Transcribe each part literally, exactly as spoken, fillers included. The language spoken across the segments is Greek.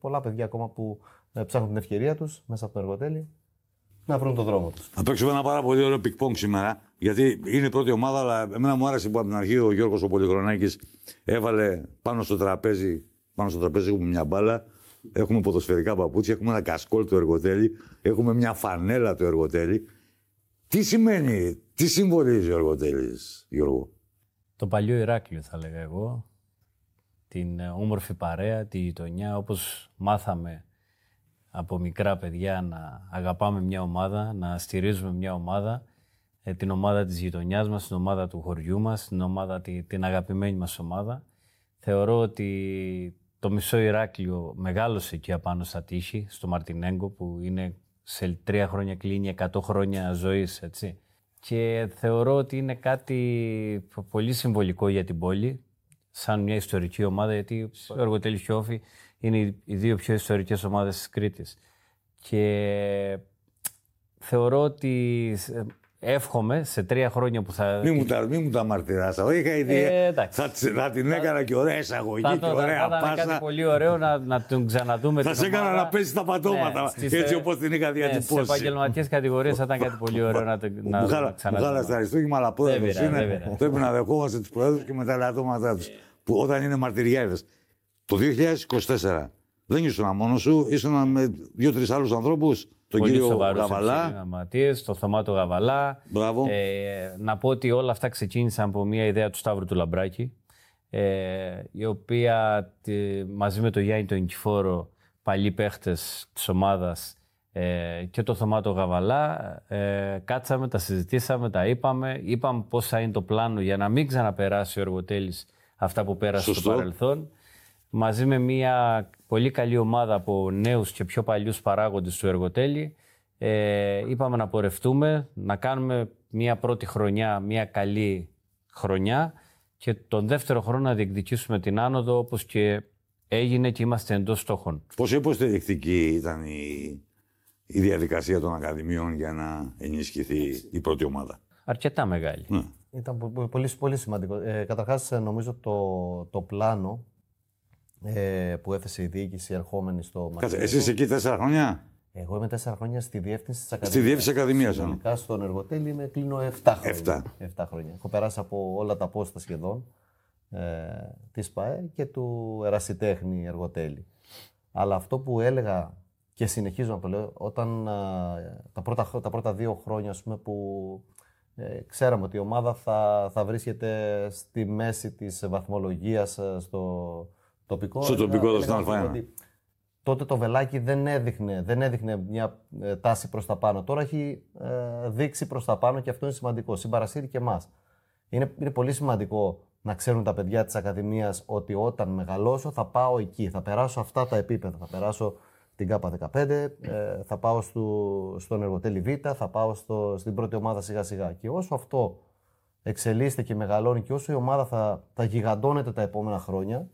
πολλά παιδιά ακόμα που ψάχνουν την ευκαιρία τους μέσα από το Εργοτέλη να βρουν τον δρόμο τους. Θα παίξουμε ένα πάρα πολύ ωραίο πικ-πονγκ σήμερα, γιατί είναι η πρώτη ομάδα, αλλά εμένα μου άρεσε που από την αρχή ο Γιώργος ο Πολυχρονάκης έβαλε πάνω στο τραπέζι, πάνω στο τραπέζι έχουμε μια μπάλα, έχουμε ποδοσφαιρικά παπούτσια, έχουμε ένα κασκόλ του Εργοτέλη, έχουμε μια φανέλα του Εργοτέλη. Τι σημαίνει, τι συμβολίζει ο Εργοτέλης, Γιώργο? Το παλιό Ηράκλειο θα λέγα εγώ, την όμορφη παρέα, τη γειτονιά, όπως μάθαμε από μικρά παιδιά να αγαπάμε μια ομάδα, να στηρίζουμε μια ομάδα, την ομάδα της γειτονιάς μας, την ομάδα του χωριού μας, την, ομάδα, την αγαπημένη μας ομάδα. Θεωρώ ότι το μισό Ηράκλειο μεγάλωσε εκεί απάνω στα τείχη, στο Μαρτινέγκο, που είναι σε τρία χρόνια κλείνει εκατό χρόνια ζωής, έτσι. Και θεωρώ ότι είναι κάτι πολύ συμβολικό για την πόλη, σαν μια ιστορική ομάδα, γιατί ο Εργοτέλης και ο Όφη είναι οι δύο πιο ιστορικές ομάδες της Κρήτης. Και θεωρώ ότι εύχομαι σε τρία χρόνια που θα... Μη μου τα, μη μου τα μαρτυράς. Εγώ είχα ιδέα. Ε, θα, θα την έκανα και ωραία εισαγωγή θα, και ωραία θα, θα, πάσα. Θα ήταν πολύ ωραίο να, να τον ξαναδούμε. Θα σε έκανα να παίζει τα πατώματα, ναι, έτσι όπως την είχα διατυπώσει. Ναι, σε επαγγελματικές κατηγορίες θα ήταν κάτι πολύ ωραίο να το ξαναδούμε. Μου χάλα στα αριστούγημα, αλλά πρόεδρος είναι. Πρέπει να δεχόμαστε τους πρόεδρους και με τα ελαττώματά τους. Που όταν είναι μαρτυριάδες. Το δύο χιλιάδες είκοσι τέσσερα δεν ήσουν μόνος σου, ήσουν με δύο-τρεις άλλους ανθρώπους. Τον πολύ κύριο Γαβαλά. Ματίες, τον Θωμάτο Γαβαλά. Ε, να πω ότι όλα αυτά ξεκίνησαν από μια ιδέα του Σταύρου του Λαμπράκη, ε, η οποία τη, μαζί με τον Γιάννη τον Νικηφόρο, παλιοί παίχτες της ομάδας, ε, και τον Θωμάτο Γαβαλά, ε, κάτσαμε, τα συζητήσαμε, τα είπαμε. Είπαμε πώς θα είναι το πλάνο για να μην ξαναπεράσει ο Εργοτέλης αυτά που πέρασε Σωστό. στο παρελθόν. Μαζί με μια πολύ καλή ομάδα από νέους και πιο παλιούς παράγοντες του Εργοτέλη, ε, είπαμε να πορευτούμε, να κάνουμε μια πρώτη χρονιά, μια καλή χρονιά και τον δεύτερο χρόνο να διεκδικήσουμε την άνοδο, όπως και έγινε και είμαστε εντός στόχων. Πόσο υποστηρικτική ήταν η, η διαδικασία των ακαδημιών για να ενισχυθεί η πρώτη ομάδα? Αρκετά μεγάλη. Ναι. Ήταν πολύ, πολύ σημαντικό. Ε, καταρχάς, νομίζω το, το πλάνο Ε, που έθεσε η διοίκηση ερχόμενη στο Μαρτινέγκο. Κάτσε, εσύ είσαι εκεί τέσσερα χρόνια. Εγώ είμαι τέσσερα χρόνια στη διεύθυνση της Ακαδημίας. Στη διεύθυνση της Ακαδημίας. Συνολικά στον Εργοτέλη είμαι κλείνω επτά χρόνια. Εφτά. επτά χρόνια. Έχω περάσει από όλα τα πόστα σχεδόν ε, της ΠΑΕ και του Ερασιτέχνη Εργοτέλη. Αλλά αυτό που έλεγα και συνεχίζω να το λέω, όταν ε, τα, πρώτα, τα πρώτα δύο χρόνια, ας πούμε, που ε, ξέραμε ότι η ομάδα θα, θα βρίσκεται στη μέση της βαθμολογίας ε, στο τοπικό. Στο τοπικό το στην Α1. Τότε το βελάκι δεν έδειχνε, δεν έδειχνε μια ε, τάση προς τα πάνω. Τώρα έχει ε, δείξει προς τα πάνω και αυτό είναι σημαντικό. Συμπαρασύρει και εμάς. Είναι, είναι πολύ σημαντικό να ξέρουν τα παιδιά της Ακαδημίας ότι όταν μεγαλώσω θα πάω εκεί. Θα περάσω αυτά τα επίπεδα. Θα περάσω την ΚΑΠΑ δεκαπέντε, ε, θα πάω στο, στον Εργοτέλη Β, θα πάω στο, στην πρώτη ομάδα σιγά σιγά. Και όσο αυτό εξελίσσεται και μεγαλώνει και όσο η ομάδα θα, θα γιγαντώνεται τα επόμενα χρόνια,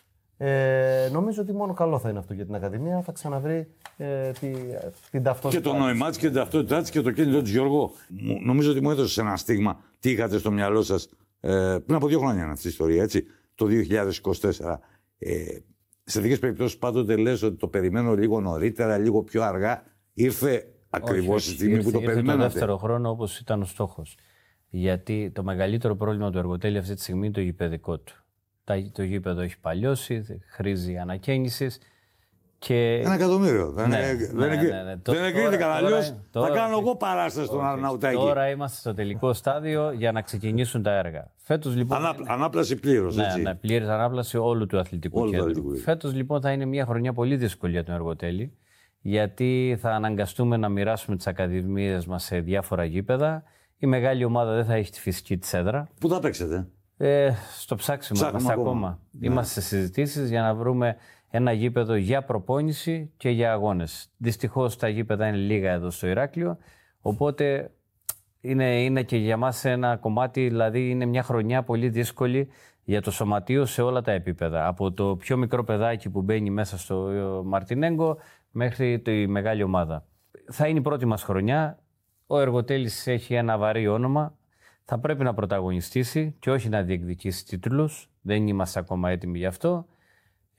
Ε, νομίζω ότι μόνο καλό θα είναι αυτό για την Ακαδημία. Θα ξαναβρει ε, τη, την ταυτότητα. Και το νόημά της και την ταυτότητά της και το κίνητρο της, Γιώργο. Νομίζω ότι μου έδωσε ένα στίγμα. Τι είχατε στο μυαλό σας ε, πριν από δύο χρόνια αυτή η ιστορία, έτσι, το δύο χιλιάδες είκοσι τέσσερα. Ε, σε τέτοιες περιπτώσεις πάντοτε λες ότι το περιμένω λίγο νωρίτερα, λίγο πιο αργά. Ήρθε ακριβώς η στιγμή που το περιμένατε? Ήρθε το δεύτερο χρόνο όπως ήταν ο στόχος. Γιατί το μεγαλύτερο πρόβλημα του Εργοτέλη αυτή τη στιγμή είναι το γηπεδικό του. Το γήπεδο έχει παλιώσει, χρήζει ανακαίνησης. Και... Ένα εκατομμύριο. Δεν ναι, εγκρίθηκαν. Αλλιώς θα κάνω εγώ παράσταση στον Αρναουτάκη. Τώρα είμαστε στο τελικό στάδιο για να ξεκινήσουν τα έργα. Φέτος, λοιπόν, Ανά, είναι... Ανάπλαση πλήρως. Ναι, ναι, πλήρης ανάπλαση όλου του αθλητικού όλου κέντρου. Αθλητικού. Φέτος λοιπόν θα είναι μια χρονιά πολύ δύσκολη για τον Εργοτέλη, γιατί θα αναγκαστούμε να μοιράσουμε τις ακαδημίες μας σε διάφορα γήπεδα. Η μεγάλη ομάδα δεν θα έχει τη φυσική της έδρα. Πού θα παίξετε? Ε, στο ψάξιμο Ψάχνουμε είμαστε ακόμα. ακόμα. Είμαστε σε συζητήσεις για να βρούμε ένα γήπεδο για προπόνηση και για αγώνες. Δυστυχώς τα γήπεδα είναι λίγα εδώ στο Ηράκλειο, οπότε είναι, είναι και για μας ένα κομμάτι, δηλαδή είναι μια χρονιά πολύ δύσκολη για το σωματείο σε όλα τα επίπεδα. Από το πιο μικρό παιδάκι που μπαίνει μέσα στο Μαρτινέγκο μέχρι τη μεγάλη ομάδα. Θα είναι η πρώτη μας χρονιά. Ο Εργοτέλης έχει ένα βαρύ όνομα. Θα πρέπει να πρωταγωνιστήσει και όχι να διεκδικήσει τίτλους. Δεν είμαστε ακόμα έτοιμοι γι' αυτό.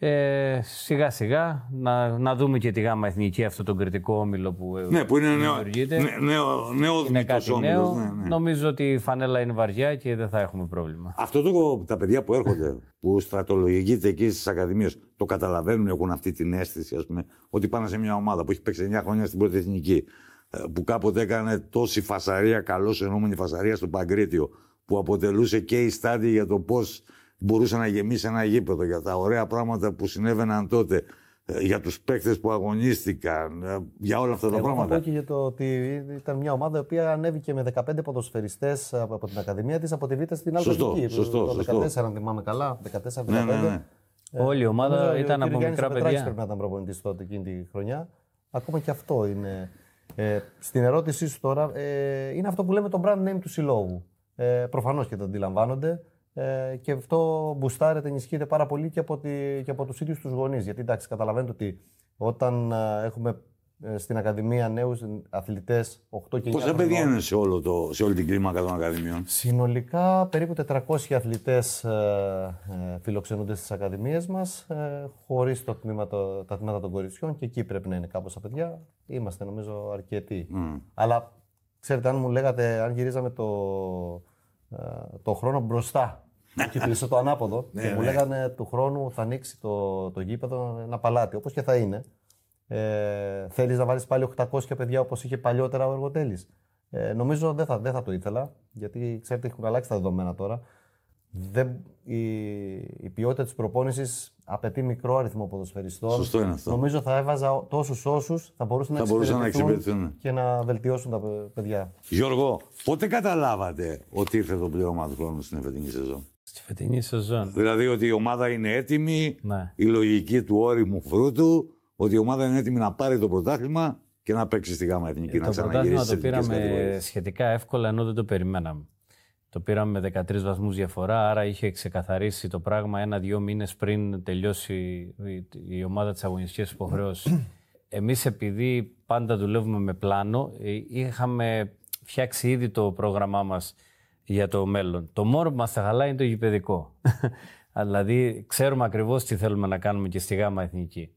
Ε, σιγά σιγά να, να δούμε και τη ΓΑΜΑ Εθνική, αυτό τον κριτικό όμιλο που, ναι, που είναι νέο, δημιουργείται. Νέο, νέο, νέο είναι κάτι νέο. Όμιλος, ναι, ναι. Νομίζω ότι η φανέλα είναι βαριά και δεν θα έχουμε πρόβλημα. Αυτό το, τα παιδιά που έρχονται, που στρατολογείται εκεί στις ακαδημίες, το καταλαβαίνουν, έχουν αυτή την αίσθηση, ας πούμε, ότι πάνε σε μια ομάδα που έχει παίξει εννιά χρόνια στην πρώτη εθνική, που κάποτε έκανε τόση φασαρία, καλώς εννοούμενη φασαρία στο Παγκρίτιο, που αποτελούσε και η στάδια για το πώς μπορούσε να γεμίσει ένα γήπεδο, για τα ωραία πράγματα που συνέβαιναν τότε, για τους παίκτες που αγωνίστηκαν, για όλα αυτά τα Εγώ πράγματα. Εγώ πω και για το ότι ήταν μια ομάδα η οποία ανέβηκε με δεκαπέντε ποδοσφαιριστές από την Ακαδημία της από τη Β' στην Αλφα Εθνική. Σωστό, το σωστό. δεκατέσσερα, αν θυμάμαι καλά, δεκατέσσερα δεκαπέντε. Ναι, ναι, ναι. Ε, Όλη η ομάδα νομίζω, ήταν από μικρά παιδιά. Πρέπει να ήταν προπονητής τότε εκείνη τη χρονιά. Ακόμα και αυτό είναι. Ε, στην ερώτησή σου τώρα, ε, είναι αυτό που λέμε το brand name του συλλόγου. Ε, προφανώς και το αντιλαμβάνονται. Ε, και αυτό μπουστάρεται, ενισχύεται πάρα πολύ και από, τη, και από τους ίδιους τους γονείς. Γιατί εντάξει, καταλαβαίνετε ότι όταν α, έχουμε ε, στην Ακαδημία νέους αθλητές οκτώ και εννιά. Πόσα παιδιά είναι σε, όλο το, σε όλη την κλίμακα των Ακαδημιών? Συνολικά περίπου τετρακόσιοι αθλητές ε, ε, φιλοξενούνται στις Ακαδημίες μας, ε, χωρίς το τμήμα, το, τα τμήματα των κοριτσιών, και εκεί πρέπει να είναι κάπως τα παιδιά. Είμαστε νομίζω αρκετοί. Mm. Αλλά ξέρετε, αν μου λέγατε, αν γυρίζαμε το. το χρόνο μπροστά και κλείσω το ανάποδο και μου λέγανε του χρόνου θα ανοίξει το, το γήπεδο ένα παλάτι, όπως και θα είναι. Ε, θέλεις να βάλεις πάλι οκτακόσια παιδιά όπως είχε παλιότερα ο Εργοτέλης? Ε, νομίζω δεν θα, δεν θα το ήθελα, γιατί ξέρετε έχουν αλλάξει τα δεδομένα τώρα. Δεν, η, η ποιότητα της προπόνησης απαιτεί μικρό αριθμό ποδοσφαιριστών. Σωστό είναι αυτό. Νομίζω θα έβαζα τόσους όσους θα μπορούσαν θα να, μπορούσαν να εξυπηρετηθούν και να βελτιώσουν τα παιδιά. Γιώργο, πότε καταλάβατε ότι ήρθε το πλήρωμα του χρόνου στην φετινή σεζόν? Στη φετινή σεζόν. Δηλαδή ότι η ομάδα είναι έτοιμη, ναι. η λογική του όριμου φρούτου, ότι η ομάδα είναι έτοιμη να πάρει το πρωτάθλημα και να παίξει στη ΓΑΜΑ Εθνική. Ε, να το πρωτάθλημα το πήραμε σχετικά εύκολα, ενώ δεν το περιμέναμε. Το πήραμε με δεκατρείς βαθμούς διαφορά, άρα είχε ξεκαθαρίσει το πράγμα ένα-δύο μήνες πριν τελειώσει η ομάδα της αγωνιστικής υποχρεώσης. Εμείς, επειδή πάντα δουλεύουμε με πλάνο, είχαμε φτιάξει ήδη το πρόγραμμά μας για το μέλλον. Το μόνο που μας τα χαλάει είναι το γηπεδικό. Δηλαδή, ξέρουμε ακριβώς τι θέλουμε να κάνουμε και στη ΓΑΜΑ Εθνική.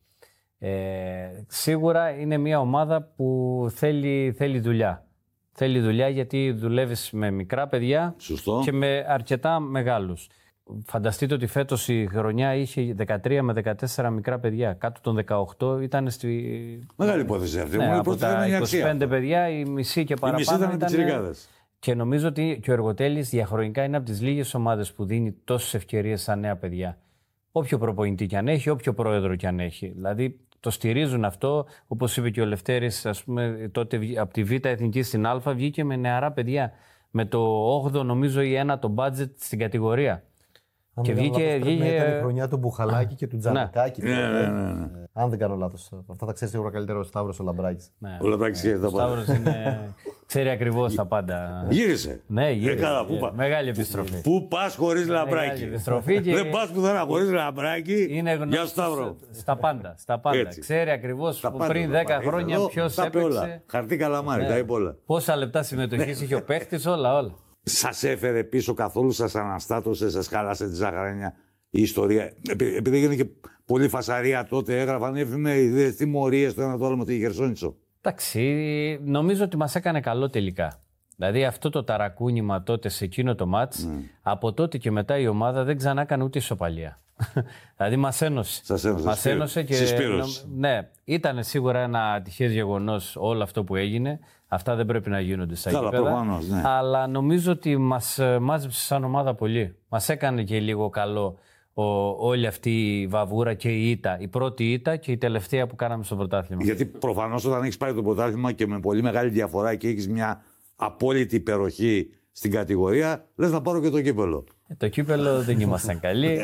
Ε, σίγουρα είναι μια ομάδα που θέλει, θέλει δουλειά. Θέλει δουλειά γιατί δουλεύεις με μικρά παιδιά. Σωστό. Και με αρκετά μεγάλους. Φανταστείτε ότι φέτος η χρονιά είχε δεκατρία με δεκατέσσερα μικρά παιδιά. Κάτω των δεκαοκτώ ήταν στη. Μεγάλη υπόθεση αυτή. Ναι, Μου από τα είκοσι πέντε αξία. παιδιά, η μισή και παραπάνω. Η μισή ήταν πιτσιρικάδες. Και νομίζω ότι και ο Εργοτέλης διαχρονικά είναι από τις λίγες ομάδες που δίνει τόσες ευκαιρίες στα νέα παιδιά. Όποιο προπονητή κι αν έχει, όποιο πρόεδρο κι αν έχει. Δηλαδή το στηρίζουν αυτό, όπως είπε και ο Λευτέρης, ας πούμε, τότε από τη Β' Εθνική στην Α βγήκε με νεαρά παιδιά. Με το όγδοο νομίζω ή ένα το budget στην κατηγορία. Αν και δεν βγήκε, λάθος, βγήκε... ήταν η χρονιά του Μπουχαλάκη και του Τζανακάκη. Ναι, ναι, ναι, ναι. Αν δεν κάνω λάθος. Αυτά τα ξέρει σίγουρα καλύτερα ο Σταύρος ο Λαμπράκης. Ναι, ο Λαμπράκης ξέρει τα πάντα. Ο Σταύρος είναι... ξέρει ακριβώς τα πάντα. Γύρισε. Ναι, γύρισε. Ε, καλά, πού πα... Μεγάλη επιστροφή. Πού πας χωρίς Λαμπράκη? Και... δεν πας πουθενά χωρίς Λαμπράκη. Είναι γνώστος Σταύρο. Στα πάντα. Στα πάντα. Έτσι. Ξέρει ακριβώς που πριν δέκα χρόνια ποιος έπαιξε. Χαρτί καλαμάρι, ναι. τα είπε όλα. Πόσα λεπτά συμμετοχής είχε ο παίχτης, όλα, όλα. Σας έφερε πίσω καθόλου, σας αναστάτωσε, σας χάλασε τη ζαχαρένια η ιστορία? Επειδή έγινε και πολύ φασαρία τότε, έγραφαν εφημερίδες, τιμωρίες, το ένα το άλλο με τη Χερσόνησο. Εντάξει, νομίζω ότι μας έκανε καλό τελικά. Δηλαδή αυτό το ταρακούνημα τότε σε εκείνο το μάτς, mm. από τότε και μετά η ομάδα δεν ξανά έκανε ούτε ισοπαλία. Δηλαδή μας ένωσε. Σας ένωσε. Μας ένωσε και ναι, ήταν σίγουρα ένα ατυχές γεγονός όλο αυτό που έγινε. Αυτά δεν πρέπει να γίνονται στα Καλά, γήπεδα. προφανώς, ναι. Αλλά νομίζω ότι μας μάζεψε σαν ομάδα πολύ. Μας έκανε και λίγο καλό ο, όλη αυτή η βαβούρα και η ήττα. Η πρώτη ήττα και η τελευταία που κάναμε στο πρωτάθλημα. Γιατί προφανώς όταν έχεις πάρει το πρωτάθλημα και με πολύ μεγάλη διαφορά και έχεις μια απόλυτη υπεροχή στην κατηγορία, λες να πάρω και το κύπελο. Ε, το κύπελο δεν ήμασταν καλοί.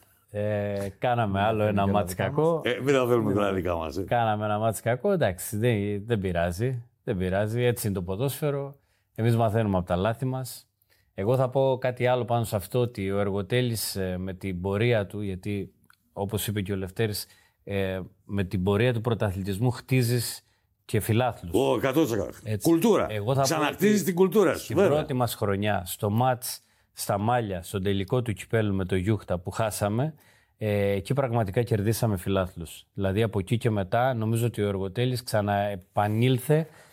Ε, κάναμε άλλο ένα μάτς κακό. Ε, μην τα θέλουμε τα δικά μας. Ε. Κάναμε ένα μάτς κακό. Εντάξει, δεν, δεν πειράζει. Δεν πειράζει. Έτσι είναι το ποδόσφαιρο. Εμείς μαθαίνουμε από τα λάθη μας. Εγώ θα πω κάτι άλλο πάνω σε αυτό, ότι ο Εργοτέλης με την πορεία του, γιατί όπως είπε και ο Λευτέρης, ε, με την πορεία του πρωταθλητισμού χτίζεις και φιλάθλους. Ω, εκατό τοις εκατό. Κουλτούρα. Ξανακτίζεις την κουλτούρα σου. Στην πρώτη μας χρονιά, στο μάτς στα Μάλια, στον τελικό του κυπέλου με το Γιούχτα που χάσαμε, Ε, εκεί πραγματικά κερδίσαμε φιλάθλους. Δηλαδή από εκεί και μετά νομίζω ότι ο Εργοτέλης ξαναεπανήλθε